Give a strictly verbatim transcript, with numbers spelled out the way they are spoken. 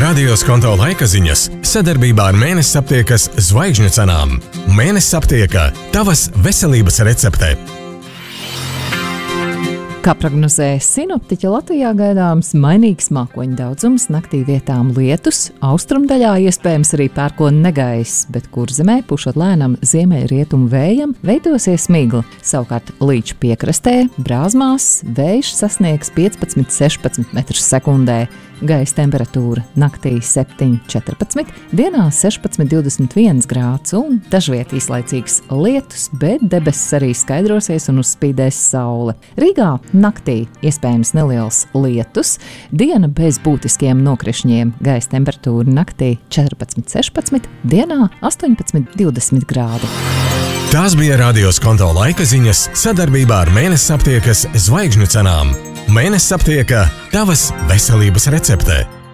Radio Skonto laika ziņas sadarbībā ar Mēnesis aptiekas zvaigžņu cenām. Mēnesis aptieka – tavas veselības recepte. Kā prognozēja sinoptiķi, Latvijā gaidāms mainīgs mākoņu daudzums, naktī vietām lietus, austrumdaļā iespējams arī pērkona negaiss, bet Kurzemē pušot lēnam ziemeļrietumu vējam veidosies migla. Savukārt līča piekrastē, Brāzmās, vējš sasniegs piecpadsmit līdz sešpadsmit metrus sekundē. Gaisa temperatūra naktī septiņi četrpadsmit, dienā sešpadsmit divdesmit viens grāds un dažviet īslaicīgs lietus, bet debesis arī skaidrosies un uzspīdēs saule. Rīgā naktī iespējams neliels lietus, diena bez būtiskiem nokrišņiem, gaisa temperatūra naktī četrpadsmit sešpadsmit, dienā astoņpadsmit divdesmit grādi. Tās bija Radio Skonto laika ziņas sadarbībā ar Mēnesis aptiekas zvaigžņu cenām. Mēnesis aptieka – tavas veselības recepte.